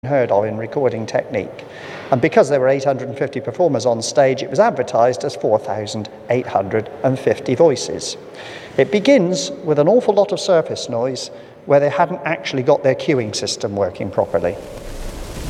heard of in recording technique. And because there were 850 performers on stage, it was advertised as 4,850 voices. It begins with an awful lot of surface noise where they hadn't actually got their cueing system working properly.